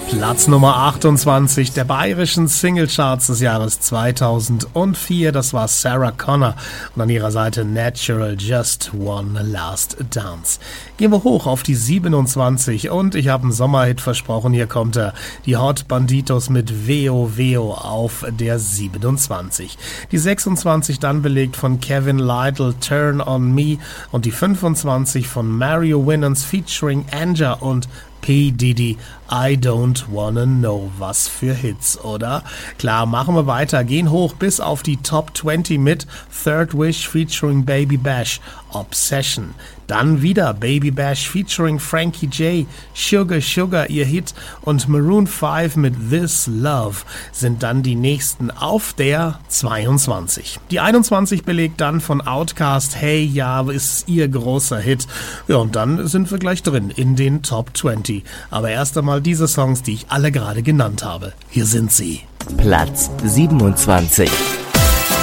Platz Nummer 28 der bayerischen Singlecharts des Jahres 2004, das war Sarah Connor und an ihrer Seite Natural, Just One Last Dance. Gehen wir hoch auf die 27 und ich habe einen Sommerhit versprochen, hier kommt er, die Hot Banditos mit Veo Veo auf der 27. Die 26 dann belegt von Kevin Lytle, Turn on Me und die 25 von Mario Winans featuring Anja und P. Diddy, I Don't Wanna Know. Was für Hits, oder? Klar, machen wir weiter, gehen hoch bis auf die Top 20 mit Third Wish featuring Baby Bash, Obsession. Dann wieder Baby Bash featuring Frankie J, Sugar Sugar, ihr Hit, und Maroon 5 mit This Love sind dann die nächsten auf der 22. Die 21 belegt dann von Outkast, Hey Ja, ist ihr großer Hit. Ja, und dann sind wir gleich drin in den Top 20. Aber erst einmal diese Songs, die ich alle gerade genannt habe. Hier sind sie. Platz 27.